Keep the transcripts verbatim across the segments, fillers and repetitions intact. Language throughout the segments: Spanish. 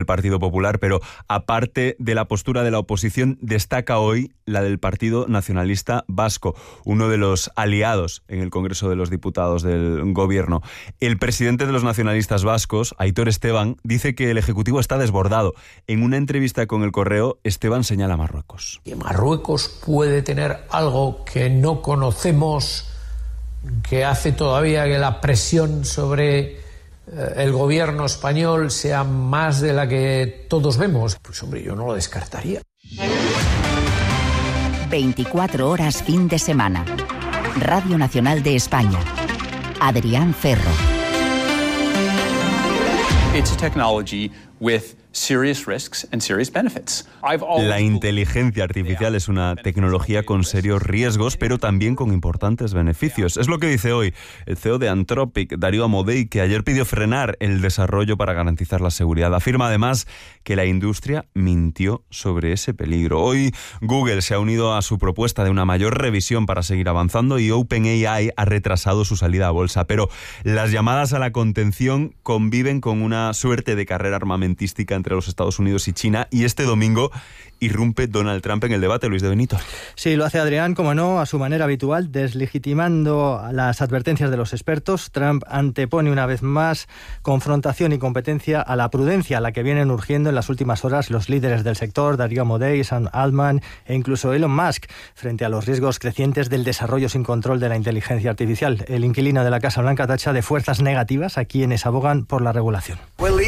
Partido Popular, pero aparte de la postura de la oposición, destaca hoy la del Partido Nacionalista Vasco, uno de los aliados en el Congreso de los Diputados del Gobierno. El presidente de los nacionalistas vascos, Aitor Esteban, dice que el Ejecutivo está desbordado. En una entrevista con El Correo, Esteban señala a Marruecos. Que Marruecos puede tener algo que no conocemos, que hace todavía que la presión sobre el gobierno español sea más de la que todos vemos. Pues hombre, yo no lo descartaría. veinticuatro horas fin de semana. Radio Nacional de España. Adrián Ferro. It's a technology with serious risks and serious benefits. La inteligencia artificial es una tecnología con serios riesgos, pero también con importantes beneficios. Es lo que dice hoy el C E O de Anthropic, Darío Amodei, que ayer pidió frenar el desarrollo para garantizar la seguridad. Afirma además que la industria mintió sobre ese peligro. Hoy Google se ha unido a su propuesta de una mayor revisión para seguir avanzando y OpenAI ha retrasado su salida a bolsa. Pero las llamadas a la contención conviven con una suerte de carrera armamentística entre los Estados Unidos y China, y este domingo irrumpe Donald Trump en el debate. Luis de Benito. Sí, lo hace Adrián, como no, a su manera habitual, deslegitimando las advertencias de los expertos. Trump antepone una vez más confrontación y competencia a la prudencia a la que vienen urgiendo en las últimas horas los líderes del sector, Darío Amodei, Sam Altman e incluso Elon Musk, frente a los riesgos crecientes del desarrollo sin control de la inteligencia artificial. El inquilino de la Casa Blanca tacha de fuerzas negativas a quienes abogan por la regulación.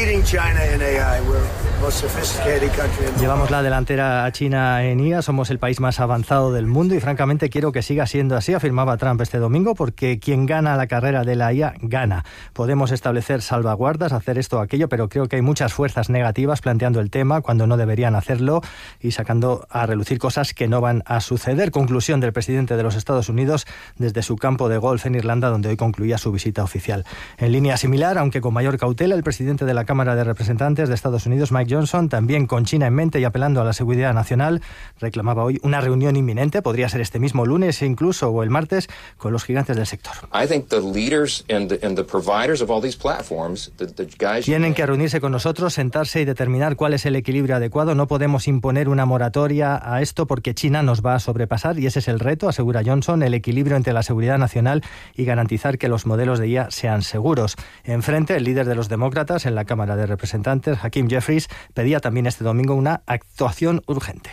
Llevamos la delantera a China en I A, somos el país más avanzado del mundo y francamente quiero que siga siendo así, afirmaba Trump este domingo, porque quien gana la carrera de la I A, gana. Podemos establecer salvaguardas, hacer esto o aquello, pero creo que hay muchas fuerzas negativas planteando el tema cuando no deberían hacerlo y sacando a relucir cosas que no van a suceder. Conclusión del presidente de los Estados Unidos desde su campo de golf en Irlanda, donde hoy concluía su visita oficial. En línea similar, aunque con mayor cautela, el presidente de la Cámara de Representantes de Estados Unidos, Mike Johnson, también con China en mente y apelando a la seguridad nacional, reclamaba hoy una reunión inminente, podría ser este mismo lunes e incluso o el martes, con los gigantes del sector. Tienen que reunirse con nosotros, sentarse y determinar cuál es el equilibrio adecuado. No podemos imponer una moratoria a esto porque China nos va a sobrepasar y ese es el reto, asegura Johnson, el equilibrio entre la seguridad nacional y garantizar que los modelos de I A sean seguros. Enfrente, el líder de los demócratas en la Cámara de Representantes, Hakeem Jeffries, pedía también este domingo una actuación urgente.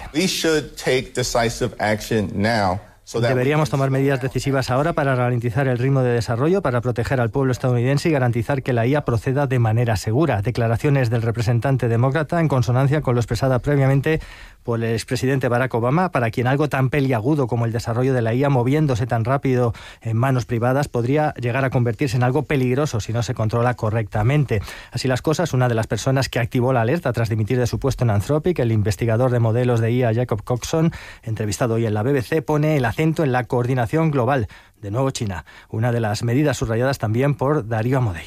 Deberíamos tomar medidas decisivas ahora para ralentizar el ritmo de desarrollo, para proteger al pueblo estadounidense y garantizar que la I A proceda de manera segura. Declaraciones del representante demócrata en consonancia con lo expresada previamente por el expresidente Barack Obama, para quien algo tan peliagudo como el desarrollo de la I A moviéndose tan rápido en manos privadas podría llegar a convertirse en algo peligroso si no se controla correctamente. Así las cosas, una de las personas que activó la alerta tras dimitir de su puesto en Anthropic, el investigador de modelos de I A Jacob Coxon, entrevistado hoy en la B B C, pone el acento en la coordinación global. De nuevo China, una de las medidas subrayadas también por Darío Amodei.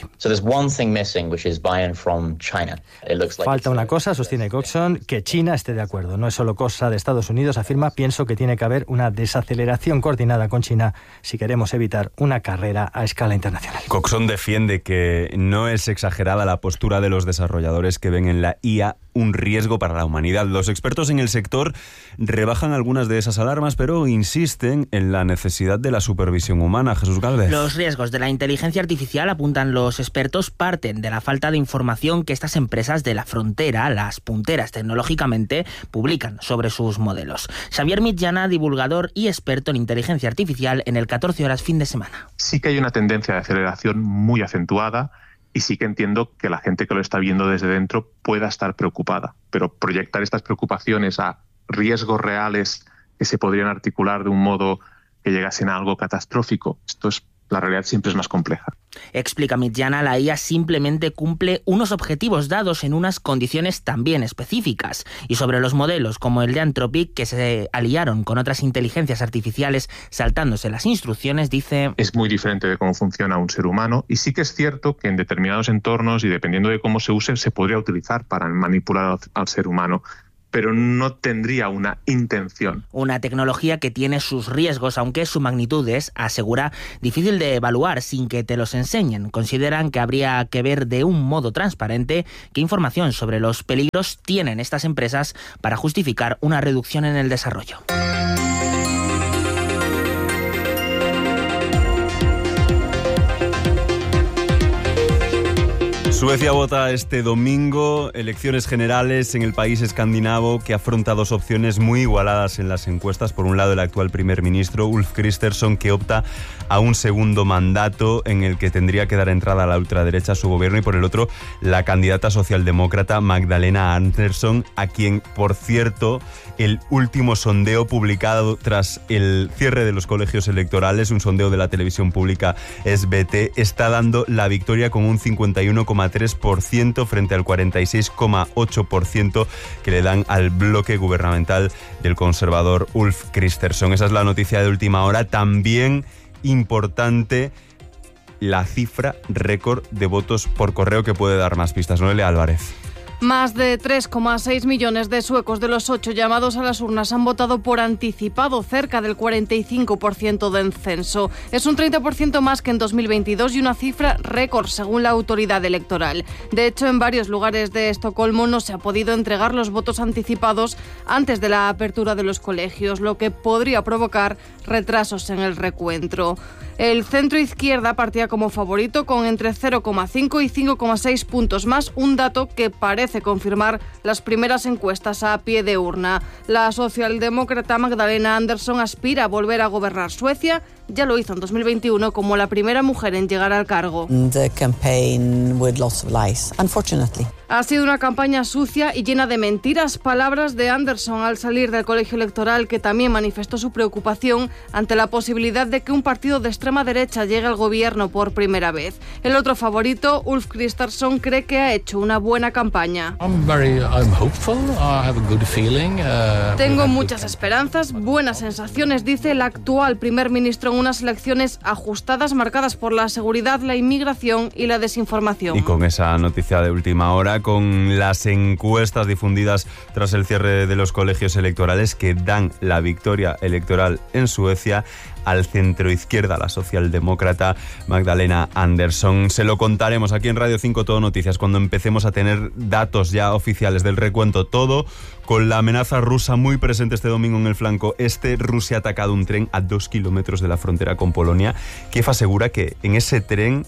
Falta una cosa, sostiene Coxon, que China esté de acuerdo. No es solo cosa de Estados Unidos, afirma, pienso que tiene que haber una desaceleración coordinada con China si queremos evitar una carrera a escala internacional. Coxon defiende que no es exagerada la postura de los desarrolladores que ven en la I A un riesgo para la humanidad. Los expertos en el sector rebajan algunas de esas alarmas, pero insisten en la necesidad de la supervisión humana. Jesús Gálvez. Los riesgos de la inteligencia artificial, apuntan los expertos, parten de la falta de información que estas empresas de la frontera, las punteras tecnológicamente, publican sobre sus modelos. Xavier Mitjana, divulgador y experto en inteligencia artificial en el catorce horas fin de semana. Sí que hay una tendencia de aceleración muy acentuada y sí que entiendo que la gente que lo está viendo desde dentro pueda estar preocupada, pero proyectar estas preocupaciones a riesgos reales que se podrían articular de un modo que llegasen a algo catastrófico, esto es, la realidad siempre es más compleja. Explica Mitjana, la I A simplemente cumple unos objetivos dados en unas condiciones también específicas. Y sobre los modelos como el de Anthropic, que se aliaron con otras inteligencias artificiales saltándose las instrucciones, dice: es muy diferente de cómo funciona un ser humano y sí que es cierto que en determinados entornos y dependiendo de cómo se use, se podría utilizar para manipular al ser humano. pero no tendría una intención. Una tecnología que tiene sus riesgos, aunque su magnitud es, asegura, difícil de evaluar sin que te los enseñen. Consideran que habría que ver de un modo transparente qué información sobre los peligros tienen estas empresas para justificar una reducción en el desarrollo. Suecia vota este domingo elecciones generales en el país escandinavo que afronta dos opciones muy igualadas en las encuestas. Por un lado, el actual primer ministro Ulf Kristersson, que opta a un segundo mandato en el que tendría que dar entrada a la ultraderecha a su gobierno, y por el otro, la candidata socialdemócrata Magdalena Andersson, a quien, por cierto, el último sondeo publicado tras el cierre de los colegios electorales, un sondeo de la televisión pública S B T, está dando la victoria con un cincuenta y uno coma tres por ciento frente al cuarenta y seis coma ocho por ciento que le dan al bloque gubernamental del conservador Ulf Kristersson. Esa es la noticia de última hora. También importante la cifra récord de votos por correo, que puede dar más pistas. Noelia Álvarez. Más de tres coma seis millones de suecos de los ocho llamados a las urnas han votado por anticipado, cerca del cuarenta y cinco por ciento del censo. Es un treinta por ciento más que en dos mil veintidós y una cifra récord según la autoridad electoral. De hecho, en varios lugares de Estocolmo no se ha podido entregar los votos anticipados antes de la apertura de los colegios, lo que podría provocar retrasos en el recuento. El centro izquierda partía como favorito con entre cero coma cinco y cinco coma seis puntos más, un dato que parece confirmar las primeras encuestas a pie de urna. La socialdemócrata Magdalena Andersson aspira a volver a gobernar Suecia. Ya lo hizo en dos mil veintiuno como la primera mujer en llegar al cargo. The campaign with lots of lies, unfortunately. Ha sido una campaña sucia y llena de mentiras. Palabras de Andersson al salir del colegio electoral, que también manifestó su preocupación ante la posibilidad de que un partido de extrema derecha llegue al gobierno por primera vez. El otro favorito, Ulf Kristersson, cree que ha hecho una buena campaña. I'm very, I'm hopeful. I have a good feeling. Uh, Tengo muchas esperanzas, buenas sensaciones, dice el actual primer ministro en unas elecciones ajustadas marcadas por la seguridad, la inmigración y la desinformación. Y con esa noticia de última hora, con las encuestas difundidas tras el cierre de los colegios electorales que dan la victoria electoral en Suecia al centroizquierda, la socialdemócrata Magdalena Andersson. Se lo contaremos aquí en Radio cinco Todo Noticias cuando empecemos a tener datos ya oficiales del recuento, todo con la amenaza rusa muy presente este domingo en el flanco este. Rusia ha atacado un tren a dos kilómetros de la frontera con Polonia. Kiev asegura que en ese tren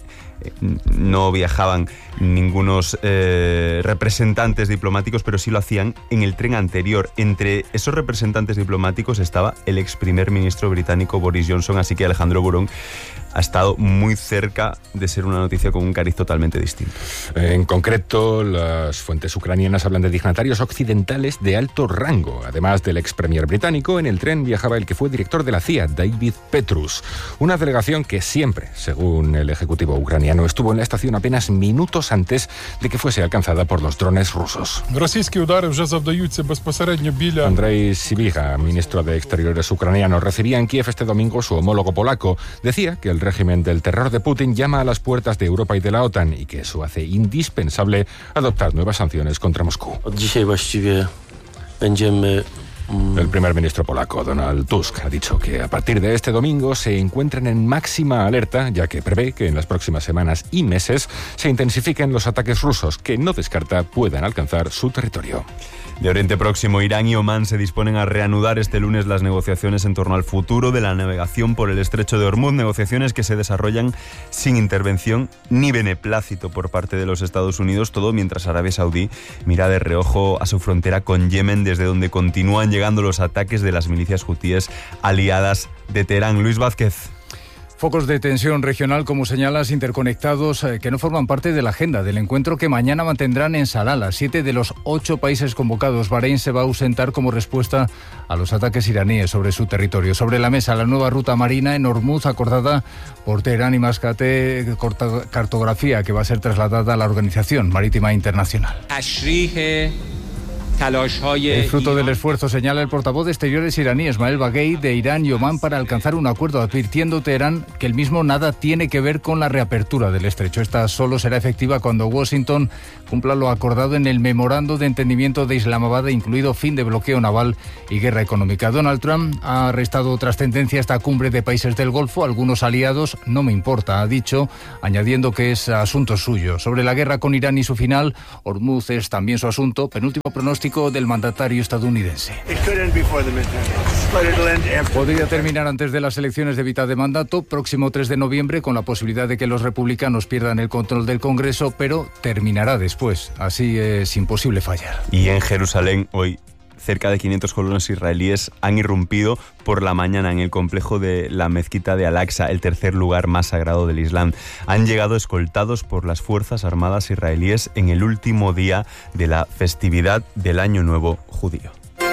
no viajaban ningunos eh, representantes diplomáticos, pero sí lo hacían en el tren anterior. Entre esos representantes diplomáticos estaba el ex primer ministro británico Boris Johnson, así que Alejandro Burón ha estado muy cerca de ser una noticia con un cariz totalmente distinto. En concreto, las fuentes ucranianas hablan de dignatarios occidentales de alto rango. Además del ex premier británico, en el tren viajaba el que fue director de la C I A, David Petrus. Una delegación que siempre, según el ejecutivo ucraniano, estuvo en la estación apenas minutos antes de que fuese alcanzada por los drones rusos. Andrei Sybiha, ministro de Exteriores ucraniano, recibía en Kiev este domingo su homólogo polaco. Decía que el régimen del terror de Putin llama a las puertas de Europa y de la OTAN y que eso hace indispensable adoptar nuevas sanciones contra Moscú. El primer ministro polaco, Donald Tusk, ha dicho que a partir de este domingo se encuentran en máxima alerta, ya que prevé que en las próximas semanas y meses se intensifiquen los ataques rusos, que no descarta puedan alcanzar su territorio. De Oriente Próximo, Irán y Omán se disponen a reanudar este lunes las negociaciones en torno al futuro de la navegación por el estrecho de Hormuz, negociaciones que se desarrollan sin intervención ni beneplácito por parte de los Estados Unidos, todo mientras Arabia Saudí mira de reojo a su frontera con Yemen, desde donde continúan llegando los ataques de las milicias hutíes aliadas de Teherán. Luis Vázquez. Focos de tensión regional, como señalas, interconectados, eh, que no forman parte de la agenda del encuentro que mañana mantendrán en Salalah. Siete de los ocho países convocados. Bahrein se va a ausentar como respuesta a los ataques iraníes sobre su territorio. Sobre la mesa, la nueva ruta marina en Hormuz, acordada por Teherán y Mascate, cartografía que va a ser trasladada a la Organización Marítima Internacional. El fruto del esfuerzo, señala el portavoz de Exteriores iraní Esmael Baghei, de Irán y Omán para alcanzar un acuerdo, advirtiendo Teherán que el mismo nada tiene que ver con la reapertura del estrecho. Esta solo será efectiva cuando Washington cumpla lo acordado en el memorando de entendimiento de Islamabad, incluido fin de bloqueo naval y guerra económica. Donald Trump ha arrestado tras tendencia esta cumbre de países del Golfo. Algunos aliados, no me importa, ha dicho, añadiendo que es asunto suyo. Sobre la guerra con Irán y su final, Hormuz es también su asunto. Penúltimo pronóstico del mandatario estadounidense. Podría terminar antes de las elecciones de mitad de mandato, próximo tres de noviembre, con la posibilidad de que los republicanos pierdan el control del Congreso, pero terminará después. Así es imposible fallar. Y en Jerusalén hoy cerca de quinientos colonos israelíes han irrumpido por la mañana en el complejo de la mezquita de Al-Aqsa, el tercer lugar más sagrado del Islam. Han llegado escoltados por las Fuerzas Armadas israelíes en el último día de la festividad del Año Nuevo judío.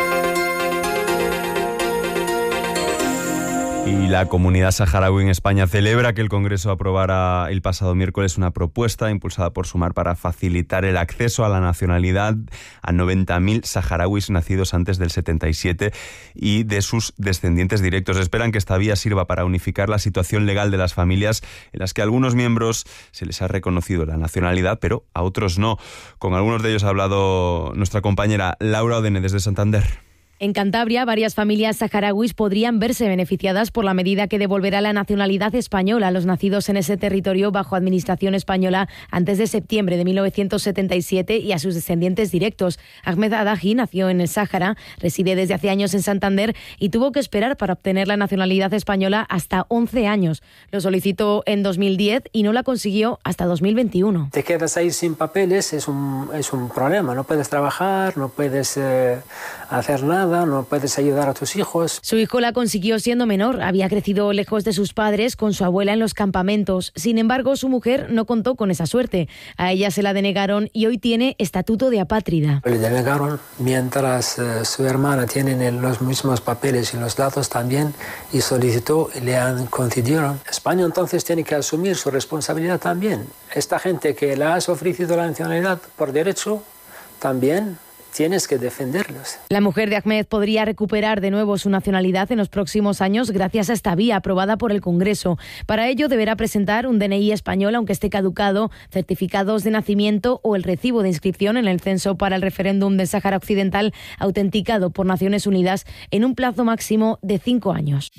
Y la comunidad saharaui en España celebra que el Congreso aprobara el pasado miércoles una propuesta impulsada por Sumar para facilitar el acceso a la nacionalidad a noventa mil saharauis nacidos antes del setenta y siete y de sus descendientes directos. Esperan que esta vía sirva para unificar la situación legal de las familias en las que a algunos miembros se les ha reconocido la nacionalidad, pero a otros no. Con algunos de ellos ha hablado nuestra compañera Laura Odene desde Santander. En Cantabria, varias familias saharauis podrían verse beneficiadas por la medida que devolverá la nacionalidad española a los nacidos en ese territorio bajo administración española antes de septiembre de mil novecientos setenta y siete y a sus descendientes directos. Ahmed Adahi nació en el Sáhara, reside desde hace años en Santander y tuvo que esperar para obtener la nacionalidad española hasta once años. Lo solicitó en dos mil diez y no la consiguió hasta dos mil veintiuno. Te quedas ahí sin papeles, es un, es un problema. No puedes trabajar, no puedes eh, hacer nada. No puedes ayudar a tus hijos. Su hijo la consiguió siendo menor. Había crecido lejos de sus padres con su abuela en los campamentos. Sin embargo, su mujer no contó con esa suerte. A ella se la denegaron y hoy tiene estatuto de apátrida. Le denegaron mientras eh, su hermana tiene los mismos papeles y los datos también y solicitó y le han concedieron. España entonces tiene que asumir su responsabilidad también. Esta gente que le has ofrecido la nacionalidad por derecho también tienes que defenderlos. La mujer de Ahmed podría recuperar de nuevo su nacionalidad en los próximos años gracias a esta vía aprobada por el Congreso. Para ello deberá presentar un D N I español aunque esté caducado, certificados de nacimiento o el recibo de inscripción en el censo para el referéndum del Sáhara Occidental autenticado por Naciones Unidas en un plazo máximo de cinco años.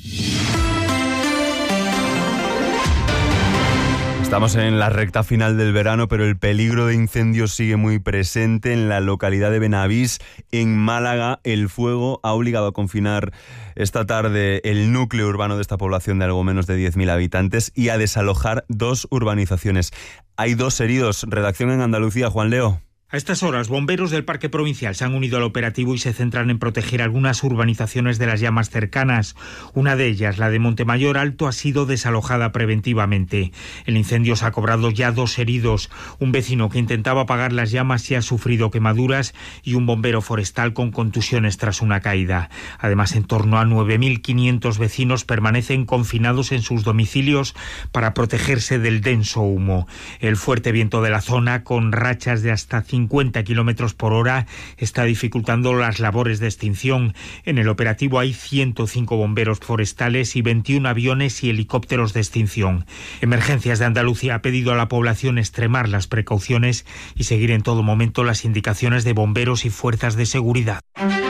Estamos en la recta final del verano, pero el peligro de incendios sigue muy presente en la localidad de Benavís, en Málaga. El fuego ha obligado a confinar esta tarde el núcleo urbano de esta población de algo menos de diez mil habitantes y a desalojar dos urbanizaciones. Hay dos heridos. Redacción en Andalucía, Juan Leo. A estas horas, bomberos del Parque Provincial se han unido al operativo y se centran en proteger algunas urbanizaciones de las llamas cercanas. Una de ellas, la de Montemayor Alto, ha sido desalojada preventivamente. El incendio se ha cobrado ya dos heridos. Un vecino que intentaba apagar las llamas y ha sufrido quemaduras y un bombero forestal con contusiones tras una caída. Además, en torno a nueve mil quinientos vecinos permanecen confinados en sus domicilios para protegerse del denso humo. El fuerte viento de la zona, con rachas de hasta cincuenta kilómetros por hora, está dificultando las labores de extinción. En el operativo hay ciento cinco bomberos forestales y veintiún aviones y helicópteros de extinción. Emergencias de Andalucía ha pedido a la población extremar las precauciones y seguir en todo momento las indicaciones de bomberos y fuerzas de seguridad.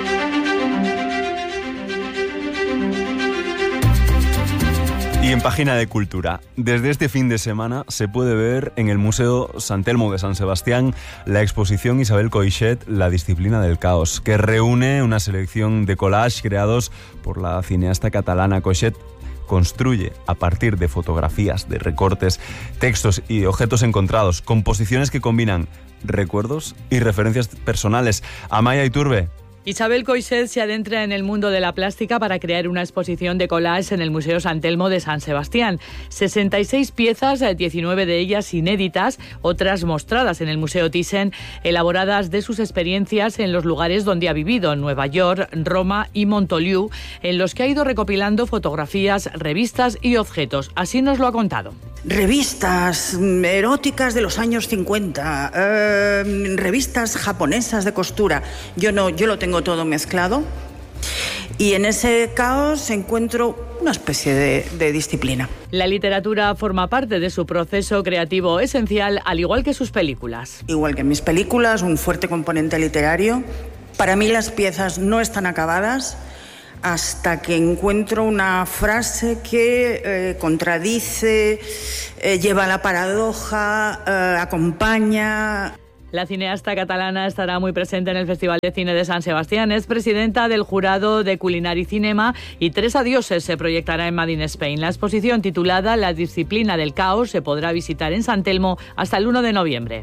Y en página de cultura, desde este fin de semana se puede ver en el Museo Sant Elmo de San Sebastián la exposición Isabel Coixet, La disciplina del caos, que reúne una selección de collages creados por la cineasta catalana. Coixet construye a partir de fotografías, de recortes, textos y objetos encontrados, composiciones que combinan recuerdos y referencias personales. Amaya Iturbe. Isabel Coixet se adentra en el mundo de la plástica para crear una exposición de collages en el Museo Sant Elmo de San Sebastián. sesenta y seis piezas, diecinueve de ellas inéditas, otras mostradas en el Museo Thyssen, elaboradas de sus experiencias en los lugares donde ha vivido, Nueva York, Roma y Montoliu, en los que ha ido recopilando fotografías, revistas y objetos. Así nos lo ha contado. revistas eróticas de los años cincuenta, eh, revistas japonesas de costura. Yo no, yo lo tengo todo mezclado y en ese caos encuentro una especie de, de disciplina. La literatura forma parte de su proceso creativo esencial, al igual que sus películas. Igual que en mis películas, un fuerte componente literario. Para mí las piezas no están acabadas hasta que encuentro una frase que eh, contradice, eh, lleva a la paradoja, eh, acompaña. La cineasta catalana estará muy presente en el Festival de Cine de San Sebastián. Es presidenta del jurado de Culinary Cinema y Tres adioses se proyectará en Made in Spain. La exposición titulada La disciplina del caos se podrá visitar en San Telmo hasta el uno de noviembre.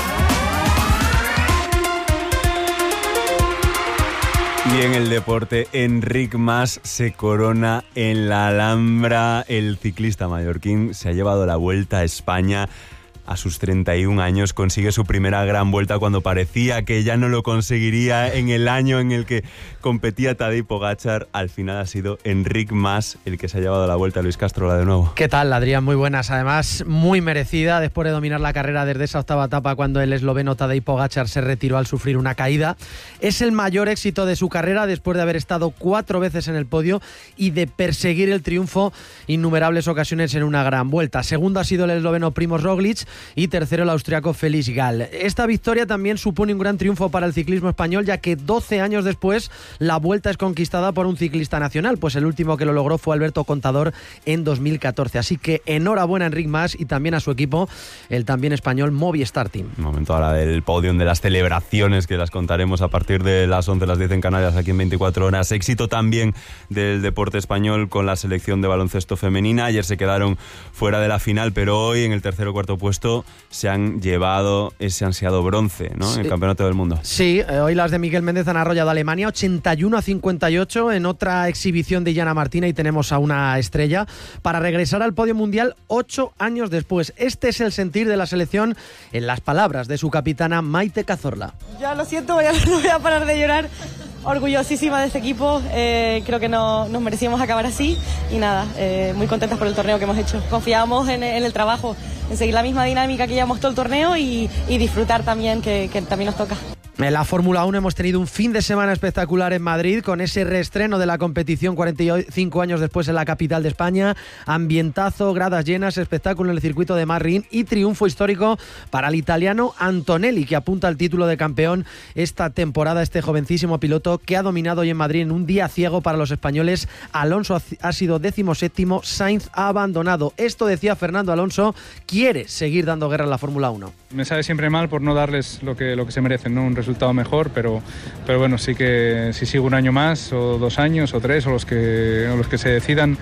Y en el deporte, Enric Mas se corona en la Alhambra. El ciclista mallorquín se ha llevado la Vuelta a España. A sus treinta y un años consigue su primera gran vuelta cuando parecía que ya no lo conseguiría en el año en el que competía Tadej Pogačar. Al final ha sido Enric Mas el que se ha llevado la vuelta. Luis Castro, la de nuevo. ¿Qué tal, Adrián? Muy buenas. Además, muy merecida después de dominar la carrera desde esa octava etapa cuando el esloveno Tadej Pogačar se retiró al sufrir una caída. Es el mayor éxito de su carrera después de haber estado cuatro veces en el podio y de perseguir el triunfo innumerables ocasiones en una gran vuelta. Segundo ha sido el esloveno Primož Roglič y tercero el austriaco Felix Gall. Esta victoria también supone un gran triunfo para el ciclismo español, ya que doce años después la Vuelta es conquistada por un ciclista nacional, pues el último que lo logró fue Alberto Contador en dos mil catorce. Así que enhorabuena a Enric Mas y también a su equipo, el también español Movistar Team. Un momento ahora del podium, de las celebraciones, que las contaremos a partir de las once, las diez en Canarias, aquí en veinticuatro horas. Éxito también del deporte español con la selección de baloncesto femenina. Ayer se quedaron fuera de la final, pero hoy en el tercer o cuarto puesto se han llevado ese ansiado bronce, ¿no? Sí. En el Campeonato del Mundo. Sí, eh, hoy las de Miguel Méndez han arrollado a Alemania ochenta y uno a cincuenta y ocho en otra exhibición de Illana Martina, y tenemos a una estrella para regresar al podio mundial ocho años después. Este es el sentir de la selección en las palabras de su capitana Maite Cazorla. Ya lo siento, voy a, no voy a parar de llorar. Orgullosísima de este equipo, eh, creo que no, nos merecíamos acabar así y nada, eh, muy contentas por el torneo que hemos hecho. Confiábamos en, en el trabajo, en seguir la misma dinámica que llevamos todo el torneo y, y disfrutar también, que, que también nos toca. En la Fórmula uno hemos tenido un fin de semana espectacular en Madrid con ese reestreno de la competición cuarenta y cinco años después en la capital de España. Ambientazo, gradas llenas, espectáculo en el circuito de Marrin y triunfo histórico para el italiano Antonelli, que apunta al título de campeón esta temporada. Este jovencísimo piloto que ha dominado hoy en Madrid en un día ciego para los españoles. Alonso ha sido decimoséptimo, Sainz ha abandonado. Esto decía Fernando Alonso, quiere seguir dando guerra en la Fórmula uno. Me sabe siempre mal por no darles lo que, lo que se merecen, ¿no? Un resultado mejor, pero, pero bueno, sí que si sigo un año más, o dos años, o tres, o los que, o los que se decidan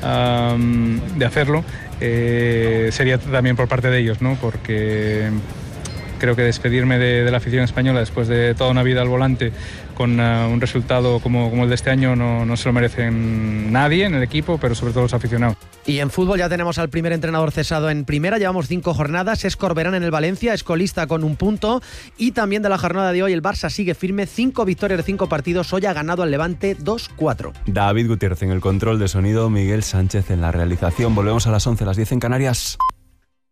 um, de hacerlo, eh, sería también por parte de ellos, ¿no? Porque creo que despedirme de, de la afición española después de toda una vida al volante con uh, un resultado como, como el de este año no, no se lo merecen nadie en el equipo, pero sobre todo los aficionados. Y en fútbol ya tenemos al primer entrenador cesado en primera, llevamos cinco jornadas, es Corberán en el Valencia, es colista con un punto, y también de la jornada de hoy el Barça sigue firme, cinco victorias de cinco partidos, hoy ha ganado al Levante dos cuatro. David Gutiérrez en el control de sonido, Miguel Sánchez en la realización. Volvemos a las once, las diez en Canarias.